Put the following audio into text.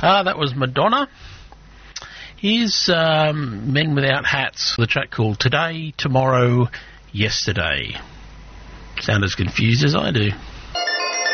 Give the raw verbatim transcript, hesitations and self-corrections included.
Ah, that was Madonna. Here's um, Men Without Hats, the track called Today, Tomorrow, Yesterday. Sound as confused as I do.